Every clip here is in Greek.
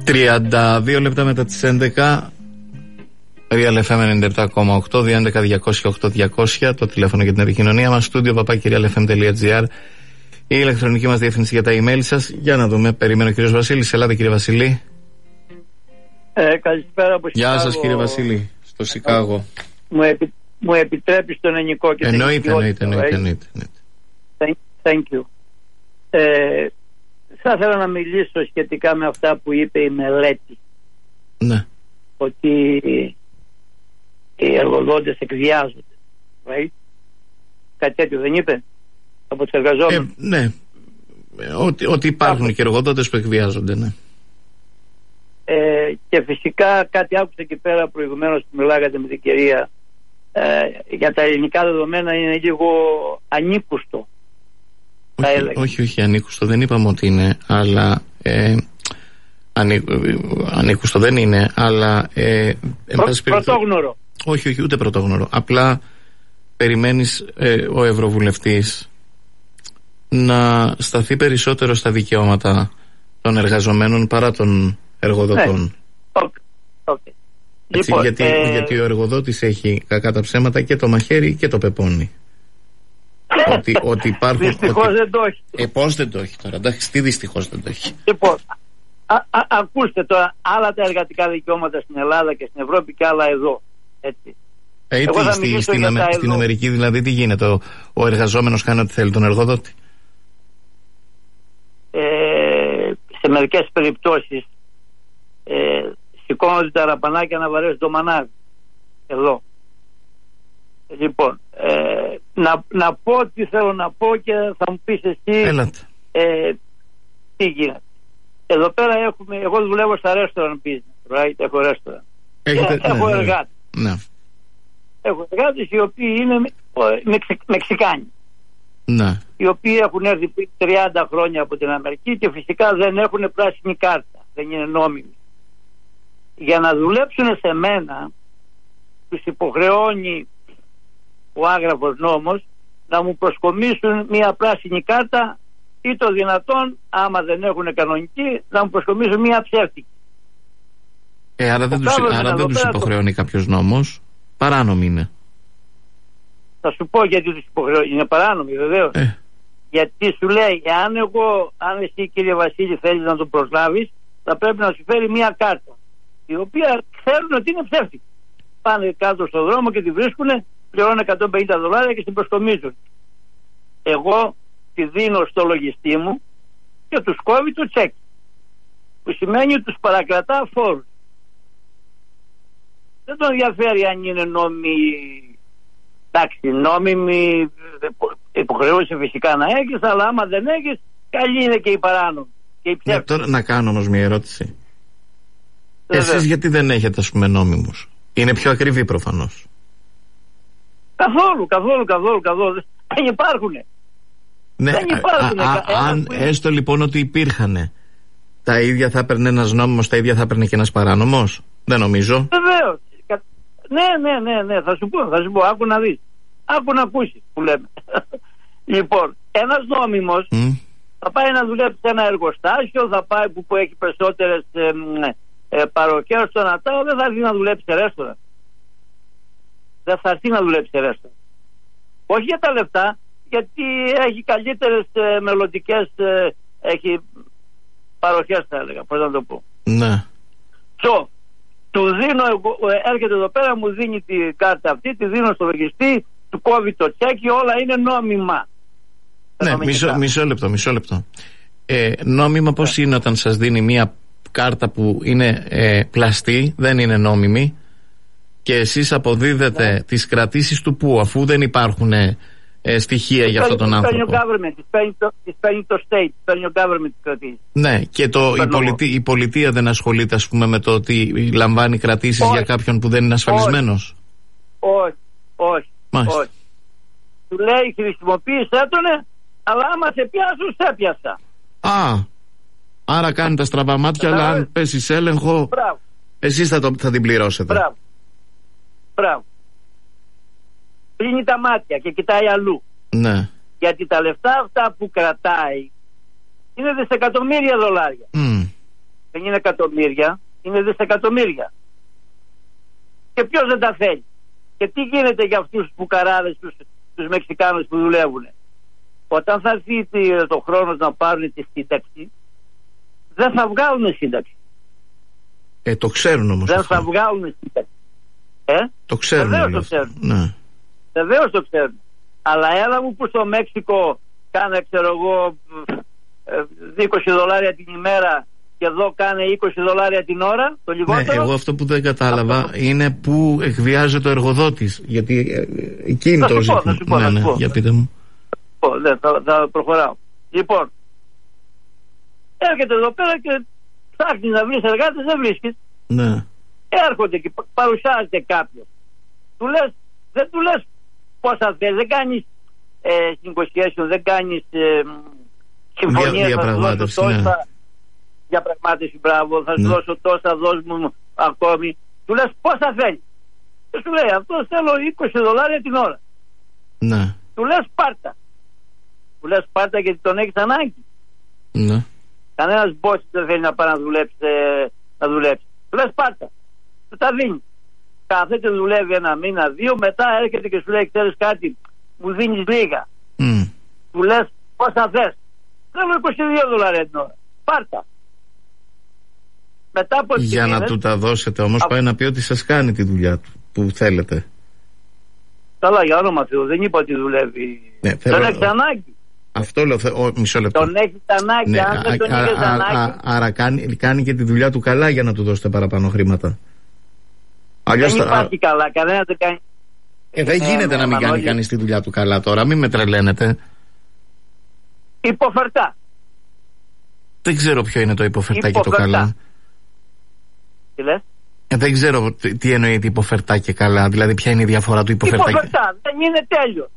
32 λεπτά μετά τις 11. Real FM 97,8, 211-200-8200, το τηλέφωνο για την επικοινωνία μας, στούντιο @realfm.gr, η ηλεκτρονική μας διεύθυνση για τα email σας. Για να δούμε, περιμένω ο κύριος Βασίλης. Ελάτε κύριε Βασίλη. Καλησπέρα από Σικάγο. Γεια σας κύριε Βασίλη, στο Σικάγο. Μου επιτρέπεις τον ελληνικό και εννοείται. Thank you. Θα ήθελα να μιλήσω σχετικά με αυτά που είπε η μελέτη. Ναι. Ότι οι εργοδότες εκβιάζονται. Right? Κάτι τέτοιο δεν είπε από τους εργαζόμενους? Ναι. Ότι υπάρχουν και εργοδότες που εκβιάζονται, ναι. Και φυσικά κάτι άκουσα εκεί πέρα προηγουμένως που μιλάγατε με την κυρία για τα ελληνικά δεδομένα, είναι λίγο ανήκουστο. Όχι, ανήκουστο δεν είπαμε ότι είναι, αλλά ανήκουστο δεν είναι, αλλά πρωτόγνωρο. Όχι, ούτε πρωτόγνωρο. Απλά περιμένεις ο Ευρωβουλευτής να σταθεί περισσότερο στα δικαιώματα των εργαζομένων παρά των εργοδοτών. Okay. Έτσι, λοιπόν, γιατί ο εργοδότης έχει κακά τα ψέματα και το μαχαίρι και το πεπόνι. Ότι υπάρχουν. Δυστυχώς δεν το έχει. Πώς δεν το έχει τώρα? Εντάξει, τι δυστυχώς δεν το έχει? Λοιπόν, ακούστε τώρα, άλλα τα εργατικά δικαιώματα στην Ελλάδα και στην Ευρώπη και άλλα εδώ. Έτσι. Στην Αμερική δηλαδή τι γίνεται? Ο εργαζόμενος κάνει ό,τι θέλει τον εργοδότη? Σε μερικές περιπτώσεις σηκώνονται τα ραπανάκια να βαρέσουν το μανάβι. Εδώ. Λοιπόν, να πω τι θέλω να πω και θα μου πεις εσύ τι γίνεται. Εδώ πέρα εγώ δουλεύω στα restaurant business, right? Έχω restaurant. Έχω εργάτες. Ναι. Έχω εργάτες οι οποίοι είναι Μεξικάνοι. Ναι. Οι οποίοι έχουν έρθει 30 χρόνια από την Αμερική και φυσικά δεν έχουν πράσινη κάρτα. Δεν είναι νόμιμοι. Για να δουλέψουν σε μένα τους υποχρεώνει ο άγραφος νόμος να μου προσκομίσουν μια πράσινη κάρτα ή το δυνατόν, άμα δεν έχουν κανονική, να μου προσκομίσουν μια ψεύτικη. Άρα δεν τους υποχρεώνει κάποιος νόμος. Παράνομη είναι. Θα σου πω γιατί τους υποχρεώνει. Είναι παράνομη βεβαίως. Γιατί σου λέει, αν εσύ κύριε Βασίλη θέλεις να τον προσλάβεις, θα πρέπει να σου φέρει μια κάρτα η οποία ξέρουν ότι είναι ψεύτικη. Πάνε κάτω στον δρόμο και τη βρίσκουν, πληρώνουν $150 και την προσκομίζουν. Εγώ τη δίνω στο λογιστή μου και τους κόβει το τσέκ, που σημαίνει ότι τους παρακρατά φόρους. Δεν τον ενδιαφέρει αν είναι νόμιμη. Εντάξει, νόμιμη υποχρεώσει φυσικά να έχεις, αλλά άμα δεν έχεις, καλή είναι και η παράνομη. Τώρα να κάνω όμως μια ερώτηση. Εσείς γιατί δεν έχετε, ας πούμε, νόμιμους? Είναι πιο ακριβή προφανώς. Καθόλου. Δεν υπάρχουνε. Ναι, αν έστω λοιπόν ότι υπήρχανε, τα ίδια θα έπαιρνε ένας νόμιμος, τα ίδια θα έπαιρνε και ένας παράνομος? Δεν νομίζω. Βεβαίως. Ναι, θα σου πω, άκου να δεις. Άκου να ακούσεις που λέμε. Λοιπόν, ένας νόμιμος θα πάει να δουλέψει σε ένα εργοστάσιο, θα πάει που έχει περισσότερες παροχές στο Νατάο, δεν θα έρθει να δουλέψει σε ρέστορα. Όχι για τα λεφτά, γιατί έχει καλύτερες μελλοντικές έχει παροχές, θα έλεγα, πώς να το πω. Ναι. Του δίνω, έρχεται εδώ πέρα, μου δίνει την κάρτα αυτή, τη δίνω στο λογιστή, του κόβει το τσέκι, όλα είναι νόμιμα. Ναι, μισό λεπτό. Νόμιμα πώς είναι όταν σας δίνει μια κάρτα που είναι πλαστή, δεν είναι νόμιμη, και εσείς αποδίδετε τις κρατήσεις του πού, αφού δεν υπάρχουν στοιχεία για αυτόν τον άνθρωπο? Της παίρνει το state, παίρνει ο government τις κρατήσεις. Ναι, και η πολιτεία δεν ασχολείται, ας πούμε, με το ότι λαμβάνει κρατήσεις για κάποιον που δεν είναι ασφαλισμένος? Όχι. Του λέει χρησιμοποίησέ τον, αλλά άμα σε πιάσουν, σε πιάσα. Άρα κάνει τα στραβά μάτια, αλλά αν πέσει σε έλεγχο, εσείς θα την πληρώσετε. Μπράβο. Κλείνει τα μάτια και κοιτάει αλλού. Ναι. Γιατί τα λεφτά αυτά που κρατάει είναι $δισεκατομμύρια. δεν είναι εκατομμύρια, είναι δισεκατομμύρια. Και ποιος δεν τα θέλει? Και τι γίνεται για αυτούς τους πουκαράδες, τους Μεξικάνους που δουλεύουν? Όταν θα έρθει το χρόνος να πάρουν τη σύνταξη, δεν θα βγάλουν σύνταξη. Το ξέρουν όμως. Δεν θα βγάλουν σύνταξη. Το ξέρουν. Βεβαίως το ξέρουν. Ναι. Βεβαίως το ξέρουν. Αλλά έλα μου που στο Μέξικο κάνε, ξέρω εγώ, $20 την ημέρα και εδώ κάνε $20 την ώρα, το λιγότερο. Ναι, εγώ αυτό που δεν κατάλαβα είναι που εκβιάζει ο εργοδότης. Γιατί εκεί είναι το ζήτημα. Θα σου πω. Για πείτε μου. Θα προχωράω. Λοιπόν, έρχεται εδώ πέρα και ψάχνει να βρεις εργάτες, δεν βρίσκεις. Ναι. Έρχονται και παρουσιάζεται κάποιος. Δεν του λες πόσα θες, δεν κάνεις negotiation, δεν κάνεις συμφωνίες, θα σου δώσω τόσα διαπραγμάτευση, μπράβο, θα σου δώσω τόσα, δώσ' μου ακόμη. Του λες πόσα θέλει. Και σου λέει αυτό θέλω $20 την ώρα. Ναι. Του λες πάρτα. Του λες πάρτα γιατί τον έχεις ανάγκη. Ναι. Κανένας boss δεν θέλει να πάει να δουλέψει. Του λες πάρτα. Του τα δίνει. Κάθεται, δουλεύει ένα μήνα, 2, μετά έρχεται και σου λέει ξέρεις κάτι, μου δίνεις λίγα. Του λες πόσα θες. Θέλω $22 την ώρα. Πάρτα. Μετά από για να του τα δώσετε όμως πάει να πει ότι σας κάνει τη δουλειά του που θέλετε. Καλά, για όνομα Θεού, δεν είπα ότι δουλεύει. Ναι, τον έχεις ανάγκη. Αυτό λέω, μισό λεπτό. Τον έχεις ανάγκη, ναι, αν δεν τον είχες ανάγκη. Άρα κάνει και τη δουλειά του καλά για να του δώσετε παραπάνω χρήματα. Αλλιώς δεν υπάρχει καλά, κανένα δεν κάνει. Δεν γίνεται να μην κάνει κανείς τη δουλειά του καλά τώρα, μην με τρελαίνετε. Υποφερτά. Δεν ξέρω ποιο είναι το υποφερτά και το καλά. Τι λες? Δεν ξέρω τι εννοείται υποφερτά και καλά. Δηλαδή ποια είναι η διαφορά του υποφερτά. Υποφερτά, δεν είναι τέλειο.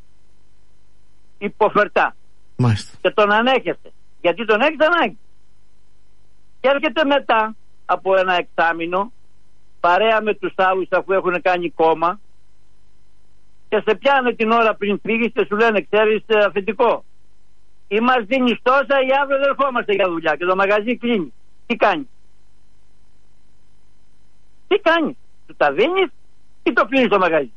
Υποφερτά. Μάλιστα. Και τον ανέχεσαι. Γιατί τον έχεις ανάγκη. Και έρχεται μετά από ένα εξάμηνο, παρέα με τους άλλους αφού έχουν κάνει κόμμα, και σε πιάνε την ώρα πριν φύγεις και σου λένε ξέρεις αφεντικό, ή μας δίνεις τόσα ή αύριο δεν ερχόμαστε για δουλειά και το μαγαζί κλείνει. Τι κάνει? Τι κάνει? Του τα δίνεις ή το κλείνεις το μαγαζί?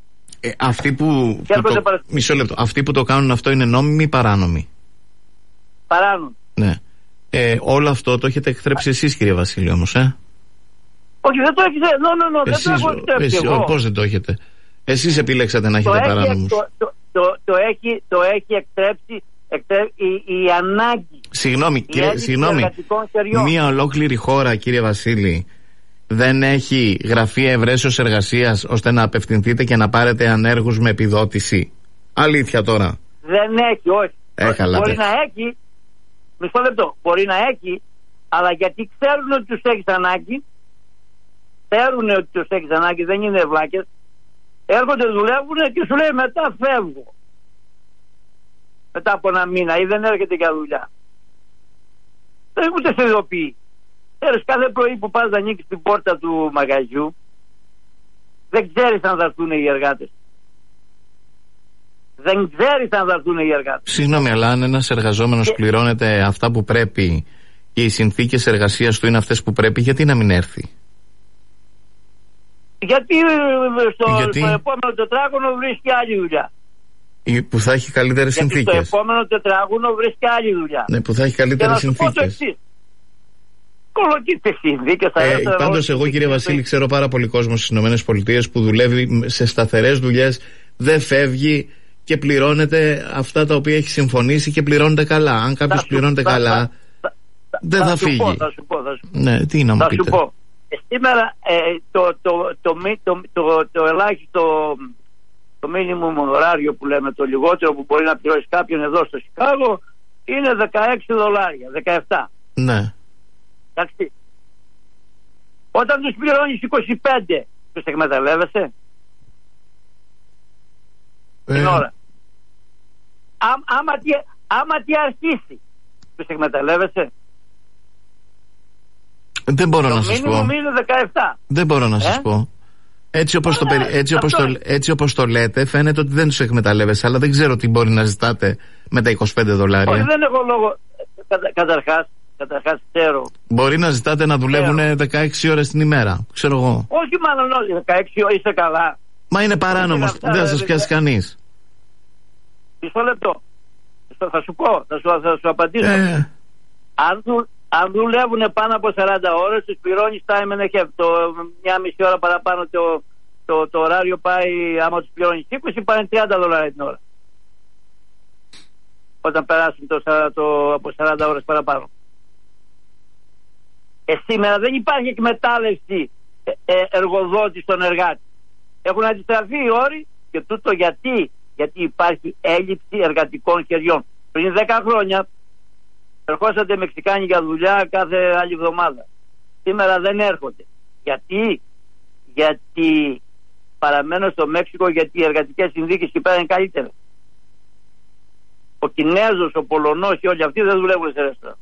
Μισό λεπτό. Αυτοί που το κάνουν αυτό είναι νόμιμοι ή παράνομοι? Παράνομοι. Ναι. Όλο αυτό το έχετε εκθρέψει εσείς, κύριε Βασίλη, όμως, Όχι, δεν το έχεις. Δεν το έχω εκθρέψει εγώ. Πώς δεν το έχετε? Εσείς επιλέξατε να έχετε παράνομους. Το έχει εκθρέψει η ανάγκη. Συγγνώμη, μία ολόκληρη χώρα, κύριε Βασίλη, δεν έχει γραφεία ευρέσεως εργασίας ώστε να απευθυνθείτε και να πάρετε ανέργους με επιδότηση? Αλήθεια τώρα? Δεν έχει, όχι. Μπορεί να έχει. Μισό λεπτό. Μπορεί να έχει, αλλά γιατί ξέρουν ότι τους έχεις ανάγκη. Ξέρουν ότι τους έχεις ανάγκη, δεν είναι βλάκες. Έρχονται, δουλεύουν και σου λέει μετά φεύγω. Μετά από ένα μήνα ή δεν έρχεται για δουλειά. Δεν ούτε σε ειδοποιεί. Κάθε πρωί που πας να ανοίξεις την πόρτα του μαγαζιού, δεν ξέρεις αν θα έρθουν οι εργάτες. Δεν ξέρεις αν θα έρθουν οι εργάτες. Συγγνώμη, αλλά αν ένας εργαζόμενος πληρώνεται αυτά που πρέπει και οι συνθήκες εργασίας του είναι αυτές που πρέπει, γιατί να μην έρθει? Γιατί στο επόμενο τετράγωνο βρίσκει άλλη δουλειά. Που θα έχει καλύτερες συνθήκες. Στο επόμενο τετράγωνο βρίσκει άλλη δουλειά. Ναι, που θα έχει καλύτερες συνθήκες. Πάντως εγώ, κύριε Βασίλη, ξέρω πάρα πολύ κόσμο στις ΗΠΑ που δουλεύει σε σταθερές δουλειές, δεν φεύγει και πληρώνεται αυτά τα οποία έχει συμφωνήσει και πληρώνεται καλά. Αν κάποιος πληρώνεται καλά, δεν θα φύγει. Θα σου πω. Ναι, τι να μου πείτε? Θα σου πω. Σήμερα το ελάχιστο, το μίνιμουμ ωράριο που λέμε, το λιγότερο που μπορεί να πληρώσει κάποιον εδώ στο Σικάγο είναι $16, 17. Ναι. Εντάξει. Όταν τους πληρώνεις 25, τους εκμεταλλεύεσαι την ώρα? Άμα τι αρχίσει, τους εκμεταλλεύεσαι? Δεν μπορώ να σας πω. Το μήνυμο είναι 17. Δεν μπορώ να σας πω. Έτσι όπως το λέτε, φαίνεται ότι δεν τους εκμεταλλεύεσαι, αλλά δεν ξέρω τι μπορεί να ζητάτε με τα $25. Όχι, δεν έχω λόγο. Καταρχάς, καταρχάς ξέρω. Μπορεί να ζητάτε να δουλεύουν 16 ώρες την ημέρα, ξέρω εγώ. Όχι μάλλον όλοι, 16 ώρες είστε καλά. Μα είναι παράνομος, δεν θα σας πιάσει κανείς. Μισό λεπτό. Θα σου πω, θα σου απαντήσω. Αν δουλεύουν πάνω από 40 ώρες, τους πληρώνεις time and a half. Μια μισή ώρα παραπάνω το ωράριο πάει, άμα τους πληρώνεις 20, πάνε $30 την ώρα. Όταν περάσουν από 40 ώρες παραπάνω. Σήμερα δεν υπάρχει εκμετάλλευση εργοδότη στον εργάτη. Έχουν αντιστραφεί οι όροι και τούτο γιατί υπάρχει έλλειψη εργατικών χεριών. Πριν 10 χρόνια ερχόσατε Μεξικάνοι για δουλειά κάθε άλλη εβδομάδα. Σήμερα δεν έρχονται. Γιατί παραμένω στο Μέξικο, γιατί οι εργατικές συνθήκες εκεί πέρα είναι καλύτερες. Ο Κινέζος, ο Πολωνός και όλοι αυτοί δεν δουλεύουν σε ρεστοράν.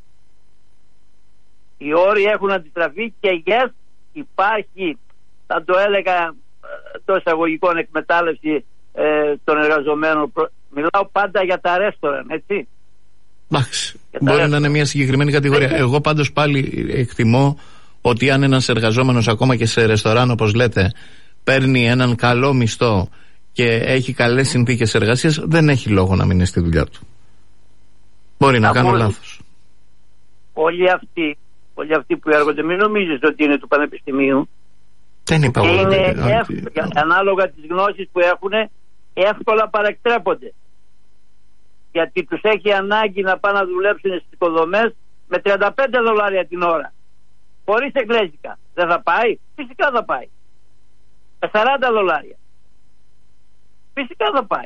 Οι όροι έχουν αντιστραφεί και υπάρχει, θα το έλεγα, το εισαγωγικών εκμετάλλευση των εργαζομένων. Μιλάω πάντα για τα ρέστοραν, έτσι. Εντάξει, μπορεί να είναι μια συγκεκριμένη κατηγορία. Εγώ πάντως πάλι εκτιμώ ότι αν ένας εργαζόμενος ακόμα και σε ρεστοράν, όπως λέτε, παίρνει έναν καλό μισθό και έχει καλές συνθήκες εργασίας, δεν έχει λόγο να μην είναι στη δουλειά του. Μπορεί να κάνω λάθος. Όλοι αυτοί που έρχονται, μην νομίζεις ότι είναι του πανεπιστημίου. Δεν είπα εγώ. Είναι ανάλογα τις γνώσεις που έχουν, εύκολα παρεκτρέπονται. Γιατί τους έχει ανάγκη να πάνε να δουλέψουν στις οικοδομές με $35 την ώρα. Χωρίς εγγλέζικα. Δεν θα πάει? Φυσικά θα πάει. Με $40. Φυσικά θα πάει.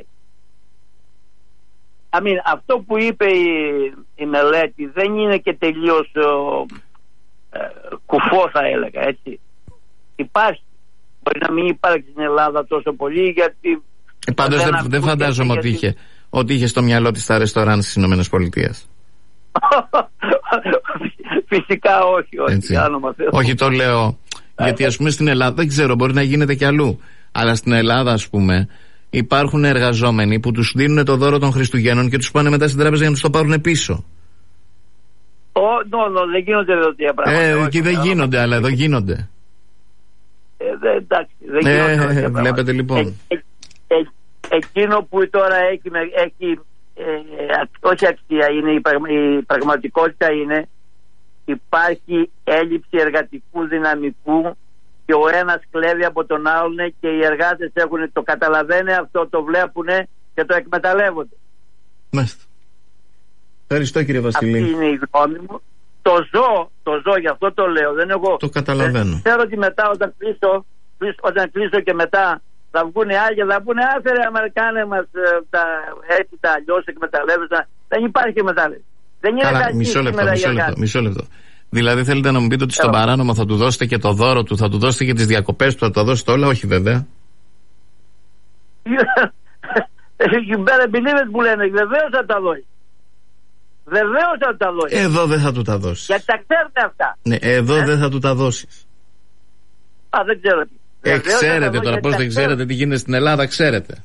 Αυτό που είπε η μελέτη δεν είναι και τελείως κουφό, θα έλεγα, έτσι. Υπάρχει. Μπορεί να μην υπάρχει στην Ελλάδα τόσο πολύ, γιατί πάντως δεν φαντάζομαι ότι είχε στο μυαλό της τα ρεστοράν στις Ηνωμένες Πολιτείες. Φυσικά όχι. Όχι, το λέω γιατί ας πούμε στην Ελλάδα, δεν ξέρω, μπορεί να γίνεται κι αλλού, αλλά στην Ελλάδα ας πούμε υπάρχουν εργαζόμενοι που τους δίνουν το δώρο των Χριστουγέννων και τους πάνε μετά στην τράπεζα για να τους το πάρουν πίσω. Δεν γίνονται τέτοια πράγματα. Εκεί δεν γίνονται, αλλά εδώ γίνονται. Εντάξει, δεν γίνονται. Βλέπετε λοιπόν. Εκείνο που τώρα έχει όχι αξία, είναι η πραγματικότητα, είναι υπάρχει έλλειψη εργατικού δυναμικού και ο ένας κλέβει από τον άλλον και οι εργάτες το καταλαβαίνουν αυτό, το βλέπουν και το εκμεταλλεύονται. Μάλιστα. Ευχαριστώ κύριε Βασιλή. Αυτή είναι η γνώμη μου. Το ζω, γι' αυτό το λέω. Δεν εγώ. Το καταλαβαίνω. Ξέρω ότι μετά όταν κλείσω και μετά θα βγουν άλλοι και θα πούνε άφερε Αμερικάνε μας έτσι τα αλλιώς εκμεταλλεύονταν. Δεν υπάρχει εκμετάλλευση. Δεν είναι κάτι. Μισό λεπτό. Δηλαδή θέλετε να μου πείτε ότι στον παράνομο θα του δώσετε και το δώρο του, θα του δώσετε και τις διακοπές του, θα τα δώσετε όλα? Όχι βέβαια. You better believe it που λένε. Βεβαίως θα τα δώσει. Βεβαίως θα τα δώσει. Εδώ δεν θα του τα δώσεις. Γιατί τα ξέρουν αυτά. Ναι, εδώ δεν θα του τα δώσεις. Δεν ξέρω. Ξέρετε τώρα πώς δεν ξέρετε τι γίνεται στην Ελλάδα, ξέρετε.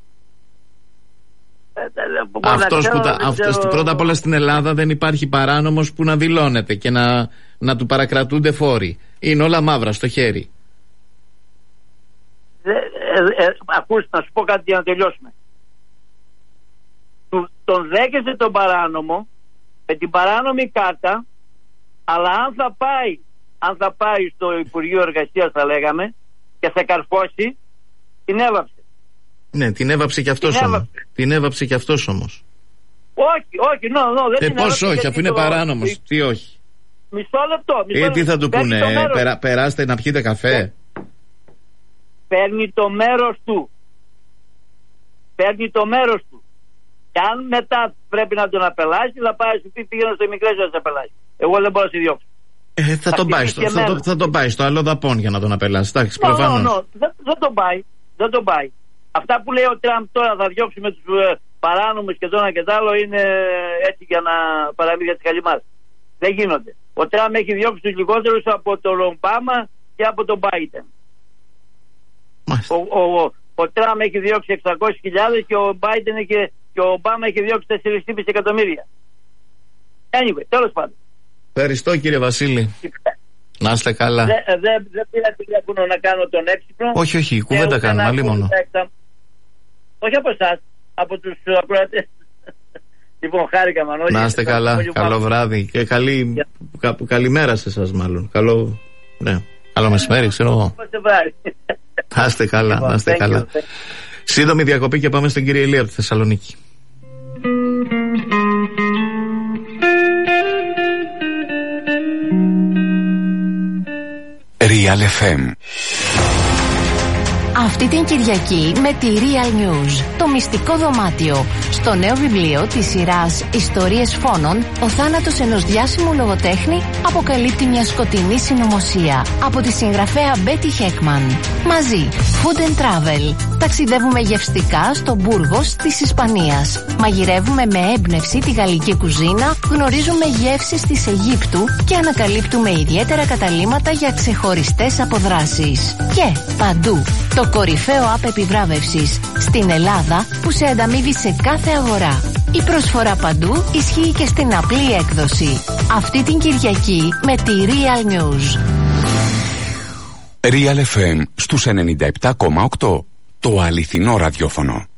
Πρώτα απ' όλα στην Ελλάδα δεν υπάρχει παράνομος που να δηλώνεται και να του παρακρατούνται φόροι. Είναι όλα μαύρα στο χέρι. Ακούστε, να σου πω κάτι για να τελειώσουμε. Τον δέχεσαι τον παράνομο με την παράνομη κάρτα, αλλά αν θα πάει στο Υπουργείο Εργασίας, θα λέγαμε, και θα καρφώσει, την έβαψε. Ναι, την έβαψε και αυτός όμως. Την έβαψε και αυτός όμως. Όχι, δεν είναι. Πώς όχι, αφού είναι παράνομος, τι όχι. Μισό λεπτό. Τι θα του πούνε, περάστε να πιείτε καφέ. Παίρνει το μέρος του. Και αν μετά πρέπει να τον απελάσει, θα πάει σου πει πήγαινε στο μικρές να σε απελάσει. Εγώ δεν μπορώ να σε διώξω. Θα τον πάει στο άλλο δαπών για να τον απελάσει. Εντάξει, προφανώς. Δεν τον πάει. Αυτά που λέει ο Τραμπ τώρα θα διώξουμε τους παράνομους και το ένα και το άλλο είναι έτσι για να παραμύθια της χαλιμάς. Δεν γίνονται. Ο Τραμπ έχει διώξει τους λιγότερους από τον Ομπάμα και από τον Μπάιντεν. Ο Τραμπ έχει διώξει 600.000 και ο Μπάιντεν και ο Ομπάμα έχει διώξει 4,5 εκατομμύρια. Anyway, τέλος πάντων. Ευχαριστώ κύριε Βασίλη. Να είστε καλά. Δεν πήρα τηλέφωνο να κάνω τον έξυπνο. Όχι, κουβέντα κάνουμε, άλλη μόνο. Όχι από εσάς, από τους ακροατές. Λοιπόν, χάρηκα Μανώλη. Να είστε καλά, καλό βράδυ και καλημέρα σε εσάς μάλλον. Καλό μεσημέρι, ξέρω εγώ. Να είστε καλά, να είστε καλά. Σύντομη διακοπή και πάμε στην κυρία Ηλία από τη Θεσσαλονίκη. Real FM. Αυτή την Κυριακή με τη Real News, το μυστικό δωμάτιο. Στο νέο βιβλίο της σειράς «Ιστορίες φόνων», ο θάνατος ενός διάσημου λογοτέχνη αποκαλύπτει μια σκοτεινή συνωμοσία. Από τη συγγραφέα Μπέτι Χέκμαν. Μαζί, Food and Travel. Ταξιδεύουμε γευστικά στο Μπούργος της Ισπανίας. Μαγειρεύουμε με έμπνευση τη γαλλική κουζίνα, γνωρίζουμε γεύσεις της Αιγύπτου και ανακαλύπτουμε ιδιαίτερα καταλύματα για ξεχωριστές αποδράσεις. Και παντού, το κορυφαίο app επιβράβευσης στην Ελλάδα που σε ανταμείβει σε κάθε αγορά. Η προσφορά παντού ισχύει και στην απλή έκδοση. Αυτή την Κυριακή με τη Real News. Real FM στους 97,8. Το αληθινό ραδιόφωνο.